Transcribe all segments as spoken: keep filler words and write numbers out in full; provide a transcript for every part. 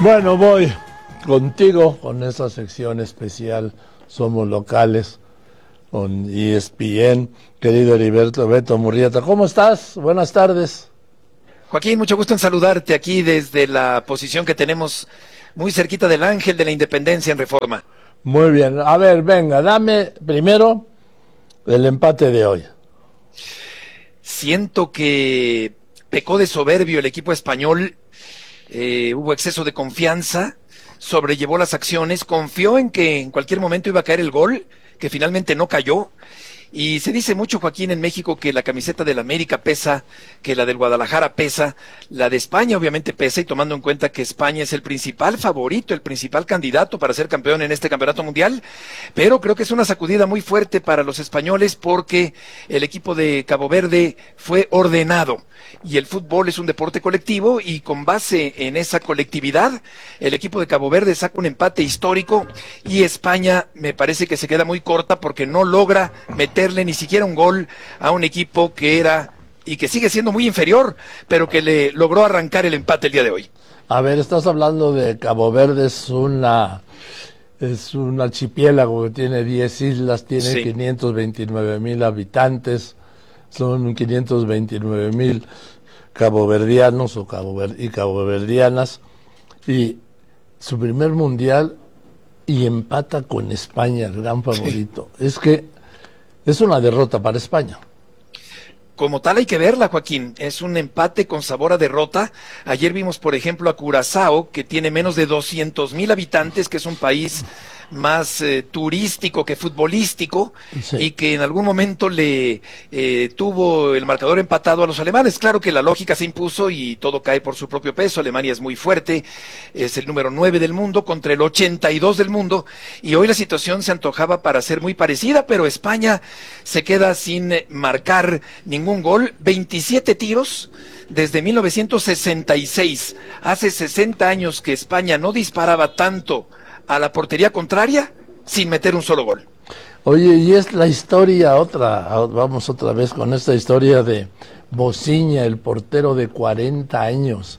Bueno, voy contigo con esta sección especial, Somos Locales, con E S P N. Querido Heriberto Beto Murrieta, ¿cómo estás? Buenas tardes. Joaquín, mucho gusto en saludarte aquí desde la posición que tenemos muy cerquita del Ángel de la Independencia en Reforma. Muy bien, a ver, venga, dame primero el empate de hoy. Siento que pecó de soberbio el equipo español, eh, hubo exceso de confianza, sobrellevó las acciones, confió en que en cualquier momento iba a caer el gol, que finalmente no cayó. Y se dice mucho, Joaquín, en México que la camiseta del América pesa, que la del Guadalajara pesa, la de España obviamente pesa, y tomando en cuenta que España es el principal favorito, el principal candidato para ser campeón en este campeonato mundial, pero creo que es una sacudida muy fuerte para los españoles porque el equipo de Cabo Verde fue ordenado, y el fútbol es un deporte colectivo, y con base en esa colectividad, el equipo de Cabo Verde saca un empate histórico, y España me parece que se queda muy corta porque no logra meter ni siquiera un gol a un equipo que era y que sigue siendo muy inferior, pero que le logró arrancar el empate el día de hoy. A ver, estás hablando de Cabo Verde, es una es un archipiélago que tiene diez islas, tiene sí. quinientos veintinueve mil habitantes, son quinientos veintinueve mil caboverdianos o cabo y caboverdianas, y su primer mundial y empata con España, el gran favorito. Sí. Es que es una derrota para España. Como tal hay que verla, Joaquín, es un empate con sabor a derrota. Ayer vimos, por ejemplo, a Curazao, que tiene menos de doscientos mil habitantes, que es un país más eh, turístico que futbolístico, sí. y que en algún momento le eh, tuvo el marcador empatado a los alemanes. Claro que la lógica se impuso y todo cae por su propio peso. Alemania es muy fuerte, es el número nueve del mundo contra el ochenta y dos del mundo, y hoy la situación se antojaba para ser muy parecida, pero España se queda sin marcar ningún gol, veintisiete tiros desde mil novecientos sesenta y seis, hace sesenta años que España no disparaba tanto a la portería contraria sin meter un solo gol. Oye, y es la historia otra, vamos otra vez con esta historia de Bociña, el portero de cuarenta años,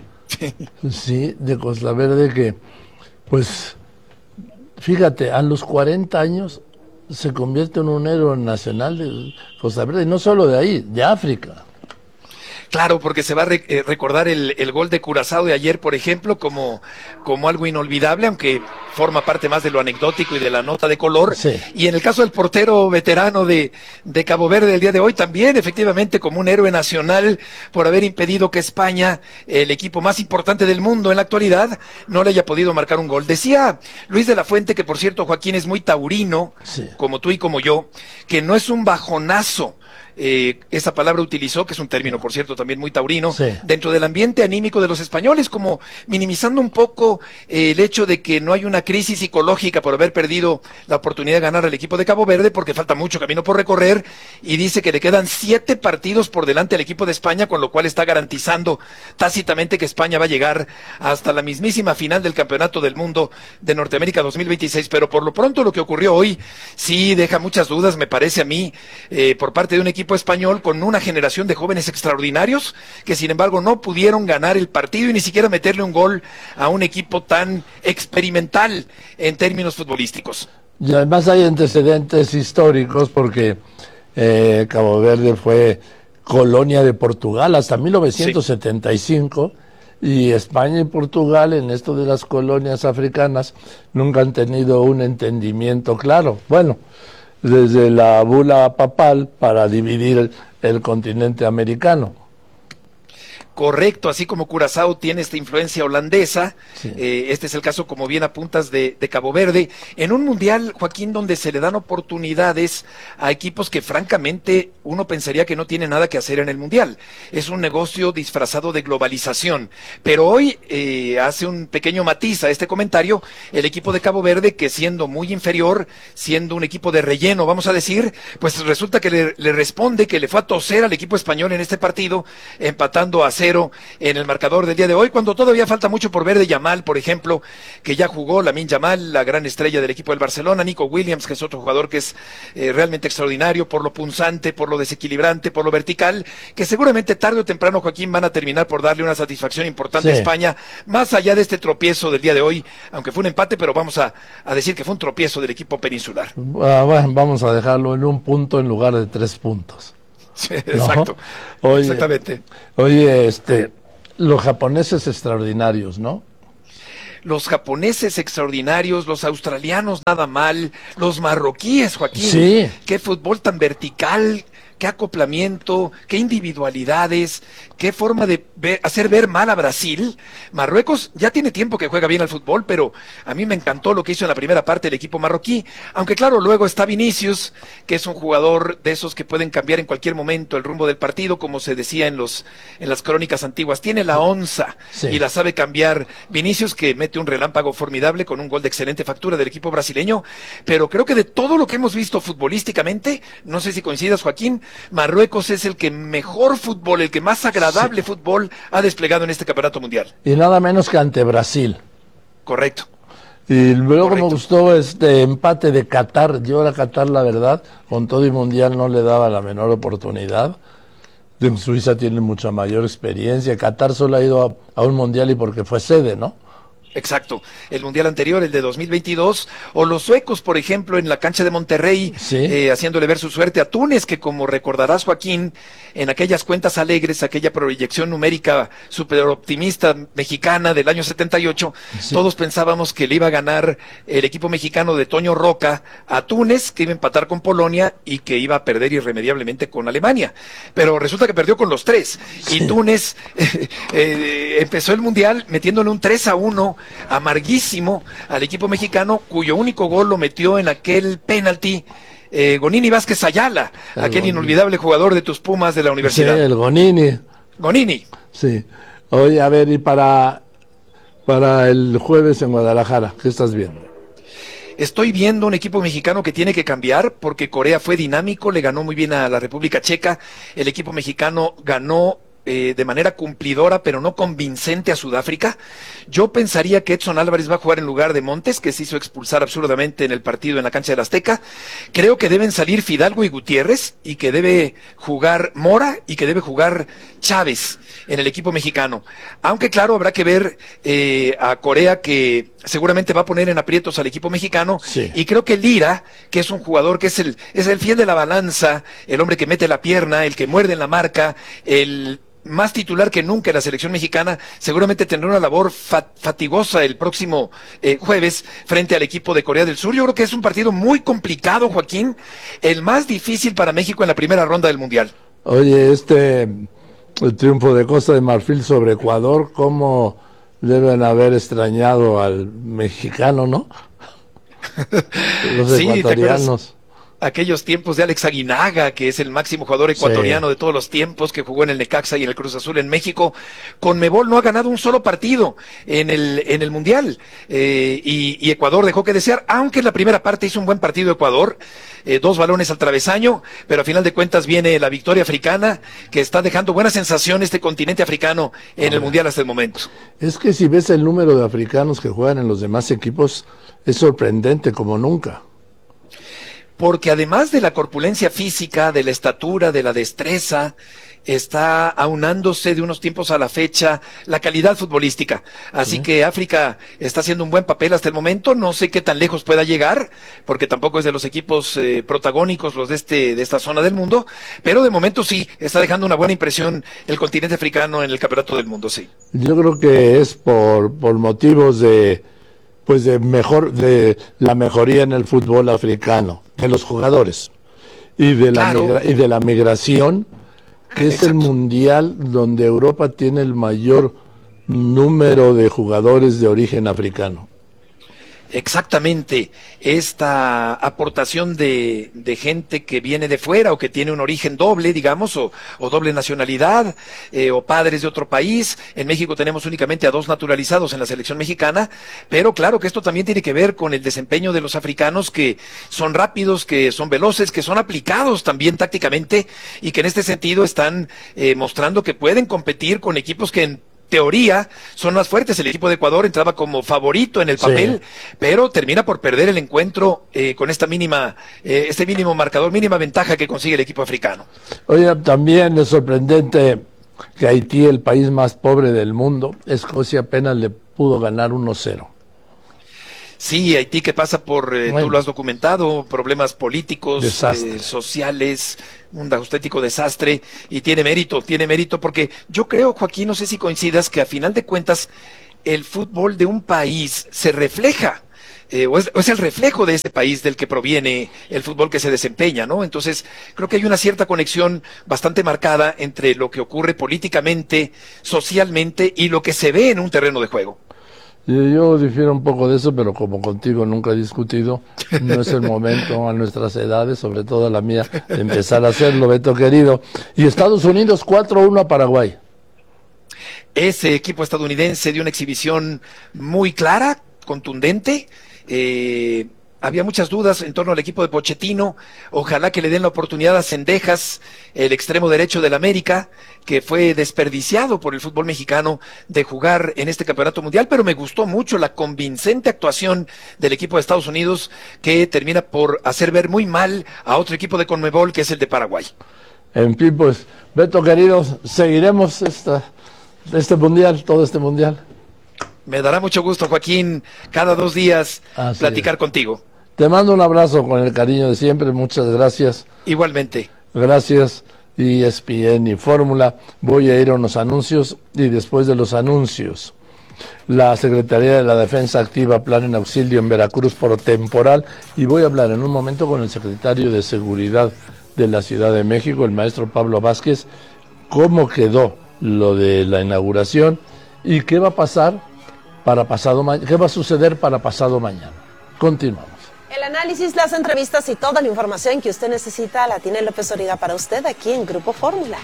sí, de Costa Verde, que pues fíjate, a los cuarenta años se convierte en un héroe nacional de Costa Verde, y no solo de ahí, de África. Claro, porque se va a re- eh, recordar el, el gol de Curazao de ayer, por ejemplo, como, como algo inolvidable, aunque forma parte más de lo anecdótico y de la nota de color. Sí. Y en el caso del portero veterano de, de Cabo Verde del día de hoy, también efectivamente como un héroe nacional por haber impedido que España, el equipo más importante del mundo en la actualidad, no le haya podido marcar un gol. Decía Luis de la Fuente, que por cierto, Joaquín, es muy taurino, sí. como tú y como yo, que no es un bajonazo. Eh, esa palabra utilizó, que es un término, por cierto, también muy taurino, sí. dentro del ambiente anímico de los españoles, como minimizando un poco eh, el hecho de que no hay una crisis psicológica por haber perdido la oportunidad de ganar al equipo de Cabo Verde, porque falta mucho camino por recorrer, y dice que le quedan siete partidos por delante al equipo de España, con lo cual está garantizando tácitamente que España va a llegar hasta la mismísima final del Campeonato del Mundo de Norteamérica dos mil veintiséis, pero por lo pronto lo que ocurrió hoy sí deja muchas dudas, me parece a mí, eh, por parte de un equipo español con una generación de jóvenes extraordinarios que sin embargo no pudieron ganar el partido y ni siquiera meterle un gol a un equipo tan experimental en términos futbolísticos. Y además hay antecedentes históricos porque eh, Cabo Verde fue colonia de Portugal hasta mil novecientos setenta y cinco, sí. y España y Portugal en esto de las colonias africanas nunca han tenido un entendimiento claro. Bueno, desde la bula papal para dividir el, el continente americano. Correcto, así como Curazao tiene esta influencia holandesa, sí. eh, este es el caso, como bien apuntas, de, de Cabo Verde, en un mundial, Joaquín, donde se le dan oportunidades a equipos que francamente uno pensaría que no tiene nada que hacer en el mundial. Es un negocio disfrazado de globalización, pero hoy eh, hace un pequeño matiz a este comentario, el equipo de Cabo Verde, que siendo muy inferior, siendo un equipo de relleno, vamos a decir, pues resulta que le, le responde que le fue a toser al equipo español en este partido, empatando a cero cero en el marcador del día de hoy, cuando todavía falta mucho por ver de Yamal, por ejemplo, que ya jugó, Lamine Yamal, la gran estrella del equipo del Barcelona, Nico Williams, que es otro jugador que es eh, realmente extraordinario por lo punzante, por lo desequilibrante, por lo vertical, que seguramente tarde o temprano, Joaquín, van a terminar por darle una satisfacción importante Sí. a España, más allá de este tropiezo del día de hoy, aunque fue un empate, pero vamos a, a decir que fue un tropiezo del equipo peninsular. Ah, bueno, vamos a dejarlo en un punto en lugar de tres puntos. Sí, ¿no? exacto, Oye, exactamente. Oye, este, los japoneses extraordinarios, ¿no? Los japoneses extraordinarios, los australianos nada mal, los marroquíes, Joaquín, Sí. qué fútbol tan vertical, qué acoplamiento, qué individualidades, qué forma de ver, hacer ver mal a Brasil. Marruecos ya tiene tiempo que juega bien al fútbol, pero a mí me encantó lo que hizo en la primera parte el equipo marroquí, aunque claro, luego está Vinicius, que es un jugador de esos que pueden cambiar en cualquier momento el rumbo del partido, como se decía en los en las crónicas antiguas, tiene la onza Sí. y la sabe cambiar. Vinicius, que mete un relámpago formidable con un gol de excelente factura del equipo brasileño, pero creo que de todo lo que hemos visto futbolísticamente, no sé si coincidas, Joaquín, Marruecos es el que mejor fútbol, el que más agradable sí. fútbol ha desplegado en este campeonato mundial. Y nada menos que ante Brasil. Correcto. Y luego Correcto. me gustó este empate de Qatar. Yo a Qatar, la verdad, con todo y mundial no le daba la menor oportunidad. En Suiza tiene mucha mayor experiencia. Qatar solo ha ido a, a un mundial y porque fue sede, ¿no? Exacto, el mundial anterior, el de dos mil veintidós, o los suecos, por ejemplo, en la cancha de Monterrey, sí. eh, haciéndole ver su suerte a Túnez, que como recordarás, Joaquín, en aquellas cuentas alegres, aquella proyección numérica super optimista mexicana del año setenta y ocho, sí. todos pensábamos que le iba a ganar el equipo mexicano de Toño Roca a Túnez, que iba a empatar con Polonia y que iba a perder irremediablemente con Alemania, pero resulta que perdió con los tres, sí. y Túnez eh, eh, empezó el mundial metiéndole un tres a uno amarguísimo al equipo mexicano, cuyo único gol lo metió en aquel penalti eh, Gonini Vázquez Ayala, el aquel Gonini. Inolvidable jugador de tus Pumas de la universidad. Sí, el Gonini. Gonini. Sí. Oye, a ver, y para, para el jueves en Guadalajara, ¿qué estás viendo? Estoy viendo un equipo mexicano que tiene que cambiar porque Corea fue dinámico, le ganó muy bien a la República Checa, el equipo mexicano ganó Eh, de manera cumplidora, pero no convincente a Sudáfrica. Yo pensaría que Edson Álvarez va a jugar en lugar de Montes, que se hizo expulsar absurdamente en el partido en la cancha del Azteca. Creo que deben salir Fidalgo y Gutiérrez, y que debe jugar Mora, y que debe jugar Chávez en el equipo mexicano. Aunque claro, habrá que ver eh, a Corea, que seguramente va a poner en aprietos al equipo mexicano, sí. y creo que Lira, que es un jugador que es el, es el fiel de la balanza, el hombre que mete la pierna, el que muerde en la marca, el más titular que nunca en la selección mexicana, seguramente tendrá una labor fat fatigosa el próximo eh, jueves frente al equipo de Corea del Sur. Yo creo que es un partido muy complicado, Joaquín, el más difícil para México en la primera ronda del Mundial. Oye, este el triunfo de Costa de Marfil sobre Ecuador, ¿cómo deben haber extrañado al mexicano, no? Los sí, ecuatorianos. Aquellos tiempos de Alex Aguinaga, que es el máximo jugador ecuatoriano sí. de todos los tiempos, que jugó en el Necaxa y en el Cruz Azul en México. Conmebol no ha ganado un solo partido en el en el Mundial, eh, y, y Ecuador dejó que desear, aunque en la primera parte hizo un buen partido Ecuador, eh, dos balones al travesaño, pero a final de cuentas viene la victoria africana, que está dejando buena sensación este continente africano en el Mundial hasta el momento. Es que si ves el número de africanos que juegan en los demás equipos, es sorprendente como nunca. Porque además de la corpulencia física, de la estatura, de la destreza, está aunándose de unos tiempos a la fecha la calidad futbolística. Así sí. que África está haciendo un buen papel hasta el momento. No sé qué tan lejos pueda llegar, porque tampoco es de los equipos eh, protagónicos los de este de esta zona del mundo, pero de momento sí, está dejando una buena impresión el continente africano en el campeonato del mundo, sí. Yo creo que es por, por motivos de pues de mejor de la mejoría en el fútbol africano, de los jugadores y de la claro. migra y de la migración, que es Exacto. el mundial donde Europa tiene el mayor número de jugadores de origen africano. exactamente esta aportación de, de gente que viene de fuera o que tiene un origen doble, digamos, o, o doble nacionalidad, eh, o padres de otro país. En México tenemos únicamente a dos naturalizados en la selección mexicana, pero claro que esto también tiene que ver con el desempeño de los africanos, que son rápidos, que son veloces, que son aplicados también tácticamente y que en este sentido están eh, mostrando que pueden competir con equipos que en teoría son más fuertes. El equipo de Ecuador entraba como favorito en el papel, sí, pero termina por perder el encuentro eh, con esta mínima, eh, este mínimo marcador, mínima ventaja que consigue el equipo africano. Oye, también es sorprendente que Haití, el país más pobre del mundo, Escocia apenas le pudo ganar uno cero. Sí, Haití que pasa por, eh, bueno, tú lo has documentado, problemas políticos, eh, sociales, un auténtico desastre, y tiene mérito, tiene mérito, porque yo creo, Joaquín, no sé si coincidas, que a final de cuentas el fútbol de un país se refleja, eh, o, es, o es el reflejo de ese país del que proviene el fútbol que se desempeña, ¿no? Entonces, creo que hay una cierta conexión bastante marcada entre lo que ocurre políticamente, socialmente, y lo que se ve en un terreno de juego. Yo difiero un poco de eso, pero como contigo nunca he discutido, no es el momento a nuestras edades, sobre todo a la mía, de empezar a hacerlo, Beto querido. Y Estados Unidos cuatro uno a Paraguay. Ese equipo estadounidense dio una exhibición muy clara, contundente. Eh, había muchas dudas en torno al equipo de Pochettino. Ojalá que le den la oportunidad a Cendejas, el extremo derecho del América, que fue desperdiciado por el fútbol mexicano de jugar en este campeonato mundial, pero me gustó mucho la convincente actuación del equipo de Estados Unidos, que termina por hacer ver muy mal a otro equipo de Conmebol, que es el de Paraguay. En fin, pues, Beto querido, seguiremos esta, este mundial, todo este mundial. Me dará mucho gusto, Joaquín, cada dos días Así platicar es. contigo. Te mando un abrazo con el cariño de siempre, muchas gracias. Igualmente. Gracias, E S P N y Fórmula. Voy a ir a unos anuncios y después de los anuncios, la Secretaría de la Defensa activa plan en auxilio en Veracruz por temporal, y voy a hablar en un momento con el secretario de Seguridad de la Ciudad de México, el maestro Pablo Vázquez, cómo quedó lo de la inauguración y qué va a pasar para pasado mañana, qué va a suceder para pasado mañana. Continuamos. El análisis, las entrevistas y toda la información que usted necesita la tiene López Dóriga para usted aquí en Grupo Fórmula.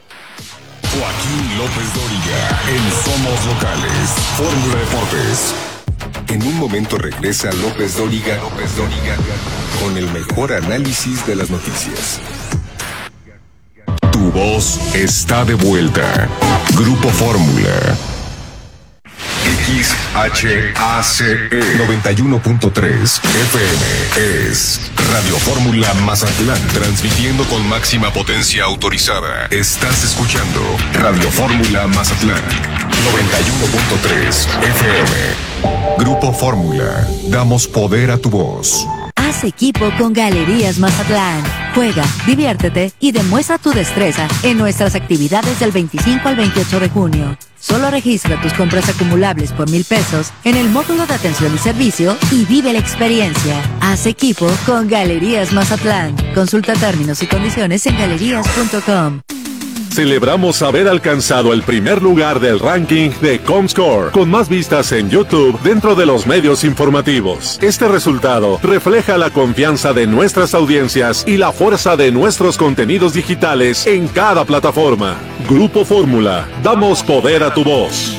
Joaquín López Dóriga en Somos Locales, Fórmula Deportes. En un momento regresa López Dóriga, López Dóriga con el mejor análisis de las noticias. Tu voz está de vuelta. Grupo Fórmula. X H A C E noventa y uno punto tres F M es Radio Fórmula Mazatlán, transmitiendo con máxima potencia autorizada. Estás escuchando Radio Fórmula Mazatlán noventa y uno punto tres F M. Grupo Fórmula, damos poder a tu voz. Haz equipo con Galerías Mazatlán. Juega, diviértete y demuestra tu destreza en nuestras actividades del veinticinco al veintiocho de junio. Solo registra tus compras acumulables por mil pesos en el módulo de atención y servicio y vive la experiencia. Haz equipo con Galerías Mazatlán. Consulta términos y condiciones en galerías punto com. Celebramos haber alcanzado el primer lugar del ranking de Comscore, con más vistas en YouTube dentro de los medios informativos. Este resultado refleja la confianza de nuestras audiencias y la fuerza de nuestros contenidos digitales en cada plataforma. Grupo Fórmula, damos poder a tu voz.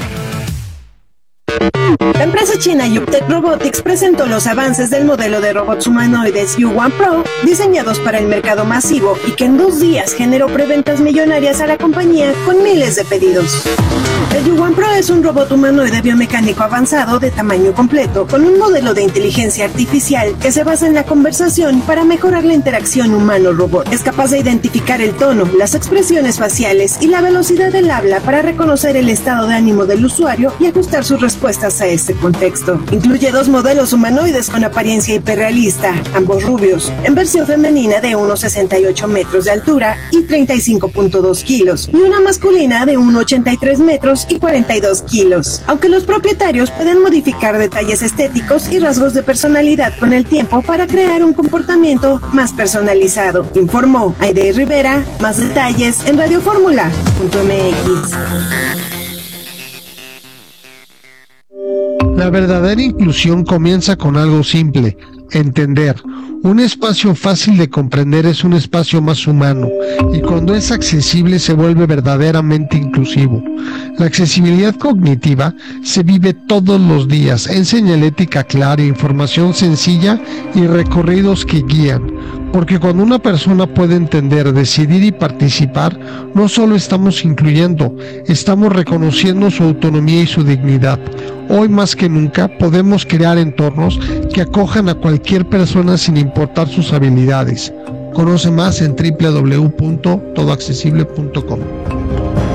La empresa china Yuptec Robotics presentó los avances del modelo de robots humanoides U uno Pro, diseñados para el mercado masivo y que en dos días generó preventas millonarias a la compañía con miles de pedidos. El U uno Pro es un robot humanoide biomecánico avanzado de tamaño completo, con un modelo de inteligencia artificial que se basa en la conversación para mejorar la interacción humano-robot. Es capaz de identificar el tono, las expresiones faciales y la velocidad del habla para reconocer el estado de ánimo del usuario y ajustar sus respuestas a este contexto. Incluye dos modelos humanoides con apariencia hiperrealista, ambos rubios, en versión femenina de uno coma sesenta y ocho metros de altura y treinta y cinco punto dos kilos, y una masculina de uno coma ochenta y tres metros y cuarenta y dos kilos. Aunque los propietarios pueden modificar detalles estéticos y rasgos de personalidad con el tiempo para crear un comportamiento más personalizado, informó Aide Rivera. Más detalles en radio fórmula punto m x. La verdadera inclusión comienza con algo simple: entender. Un espacio fácil de comprender es un espacio más humano, y cuando es accesible se vuelve verdaderamente inclusivo. La accesibilidad cognitiva se vive todos los días en señalética clara, información sencilla y recorridos que guían. Porque cuando una persona puede entender, decidir y participar, no solo estamos incluyendo, estamos reconociendo su autonomía y su dignidad. Hoy más que nunca podemos crear entornos que acojan a cualquier persona sin importar sus habilidades. Conoce más en doble u doble u doble u punto todo accesible punto com.